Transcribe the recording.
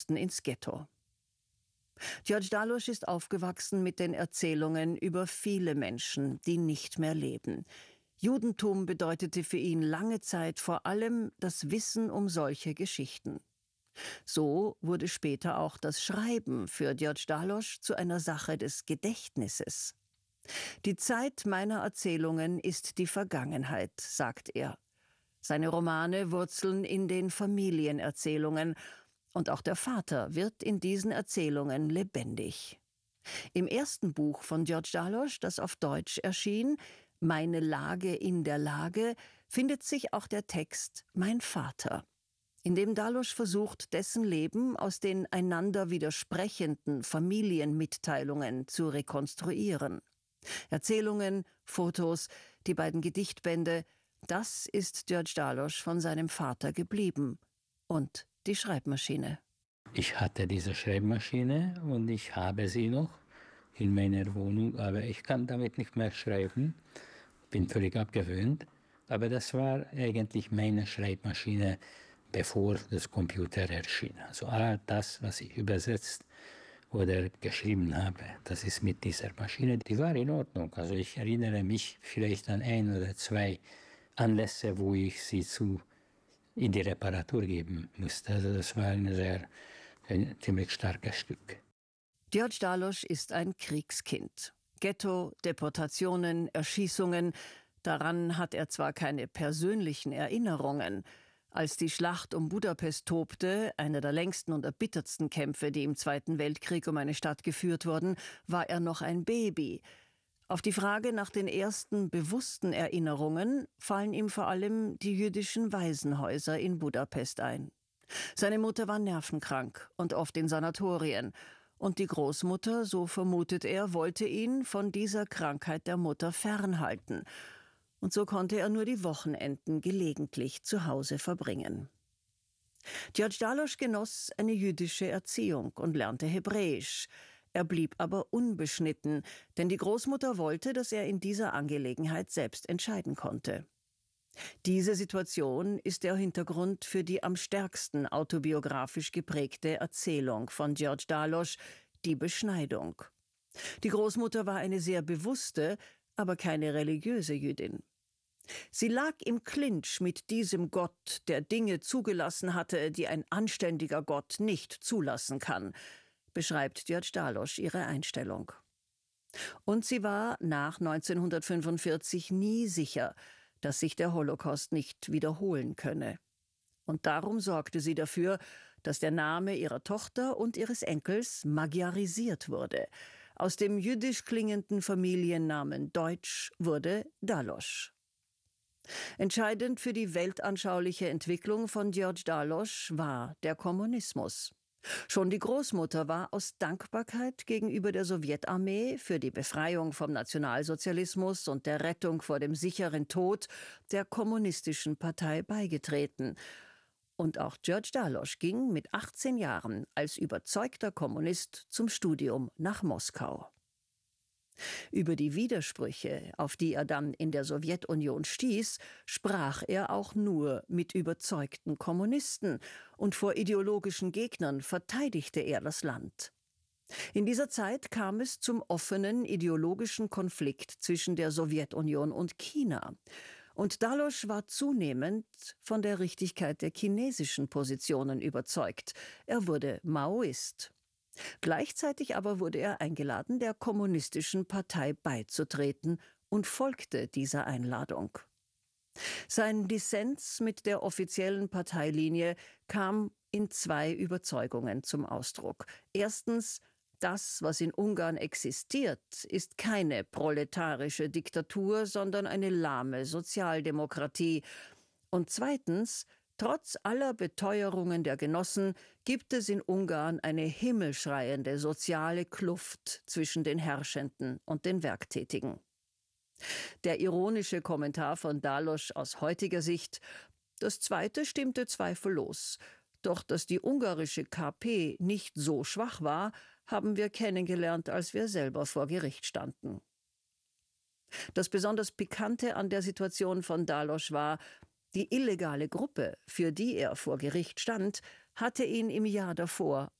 ins Ghetto. George Dallosch ist aufgewachsen mit den Erzählungen über viele Menschen, die nicht mehr leben. Judentum bedeutete für ihn lange Zeit vor allem das Wissen um solche Geschichten. So wurde später auch das Schreiben für George Dallosch zu einer Sache des Gedächtnisses. Die Zeit meiner Erzählungen ist die Vergangenheit, sagt er. Seine Romane wurzeln in den Familienerzählungen, und auch der Vater wird in diesen Erzählungen lebendig. Im ersten Buch von George Dallosch, das auf Deutsch erschien, »Meine Lage in der Lage«, findet sich auch der Text »Mein Vater«, in dem Dallosch versucht, dessen Leben aus den einander widersprechenden Familienmitteilungen zu rekonstruieren. Erzählungen, Fotos, die beiden Gedichtbände, das ist George Dallosch von seinem Vater geblieben. Und die Schreibmaschine. Ich hatte diese Schreibmaschine und ich habe sie noch in meiner Wohnung, aber ich kann damit nicht mehr schreiben. Bin völlig abgewöhnt. Aber das war eigentlich meine Schreibmaschine, bevor das Computer erschien. Also all das, was ich übersetzt oder geschrieben habe, das ist mit dieser Maschine. Die war in Ordnung. Also ich erinnere mich vielleicht an 1 oder 2 Anlässe, wo ich sie in die Reparatur geben musste. Also das war ein ziemlich starkes Stück. George Dallosch ist ein Kriegskind. Ghetto, Deportationen, Erschießungen, daran hat er zwar keine persönlichen Erinnerungen. Als die Schlacht um Budapest tobte, einer der längsten und erbittertsten Kämpfe, die im Zweiten Weltkrieg um eine Stadt geführt wurden, war er noch ein Baby. Auf die Frage nach den ersten bewussten Erinnerungen fallen ihm vor allem die jüdischen Waisenhäuser in Budapest ein. Seine Mutter war nervenkrank und oft in Sanatorien. Und die Großmutter, so vermutet er, wollte ihn von dieser Krankheit der Mutter fernhalten. Und so konnte er nur die Wochenenden gelegentlich zu Hause verbringen. George Dallosch genoss eine jüdische Erziehung und lernte Hebräisch. Er blieb aber unbeschnitten, denn die Großmutter wollte, dass er in dieser Angelegenheit selbst entscheiden konnte. Diese Situation ist der Hintergrund für die am stärksten autobiografisch geprägte Erzählung von George Dallosch, Die Beschneidung. Die Großmutter war eine sehr bewusste, aber keine religiöse Jüdin. Sie lag im Clinch mit diesem Gott, der Dinge zugelassen hatte, die ein anständiger Gott nicht zulassen kann, beschreibt George Dallosch ihre Einstellung. Und sie war nach 1945 nie sicher, dass sich der Holocaust nicht wiederholen könne. Und darum sorgte sie dafür, dass der Name ihrer Tochter und ihres Enkels magyarisiert wurde. Aus dem jüdisch klingenden Familiennamen Deutsch wurde Dallosch. Entscheidend für die weltanschauliche Entwicklung von George Dallosch war der Kommunismus. Schon die Großmutter war aus Dankbarkeit gegenüber der Sowjetarmee für die Befreiung vom Nationalsozialismus und der Rettung vor dem sicheren Tod der kommunistischen Partei beigetreten. Und auch George Dallosch ging mit 18 Jahren als überzeugter Kommunist zum Studium nach Moskau. Über die Widersprüche, auf die er dann in der Sowjetunion stieß, sprach er auch nur mit überzeugten Kommunisten, und vor ideologischen Gegnern verteidigte er das Land. In dieser Zeit kam es zum offenen ideologischen Konflikt zwischen der Sowjetunion und China. Und Dallosch war zunehmend von der Richtigkeit der chinesischen Positionen überzeugt. Er wurde Maoist. Gleichzeitig aber wurde er eingeladen, der Kommunistischen Partei beizutreten, und folgte dieser Einladung. Sein Dissens mit der offiziellen Parteilinie kam in 2 Überzeugungen zum Ausdruck. Erstens: Das, was in Ungarn existiert, ist keine proletarische Diktatur, sondern eine lahme Sozialdemokratie. Und zweitens: Trotz aller Beteuerungen der Genossen gibt es in Ungarn eine himmelschreiende soziale Kluft zwischen den Herrschenden und den Werktätigen. Der ironische Kommentar von Dallosch aus heutiger Sicht: Das Zweite stimmte zweifellos. Doch dass die ungarische KP nicht so schwach war, haben wir kennengelernt, als wir selber vor Gericht standen. Das besonders Pikante an der Situation von Dallosch war: Die illegale Gruppe, für die er vor Gericht stand, hatte ihn im Jahr davor